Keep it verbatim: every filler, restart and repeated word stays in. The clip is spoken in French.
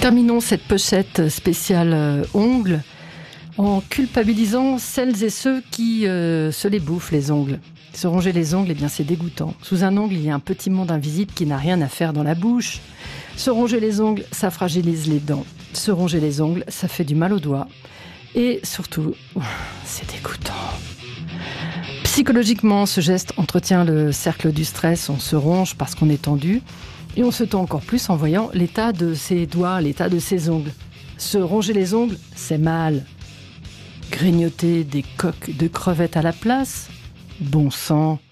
Terminons cette pochette spéciale euh, ongles en culpabilisant celles et ceux qui euh, se les bouffent, les ongles. Se ronger les ongles, eh bien, c'est dégoûtant. Sous un ongle, il y a un petit monde invisible qui n'a rien à faire dans la bouche. Se ronger les ongles, ça fragilise les dents. Se ronger les ongles, ça fait du mal aux doigts. Et surtout, c'est dégoûtant. Psychologiquement, ce geste entretient le cercle du stress. On se ronge parce qu'on est tendu. Et on se tend encore plus en voyant l'état de ses doigts, l'état de ses ongles. Se ronger les ongles, c'est mal. Grignoter des coques de crevettes à la place ? Bon sang.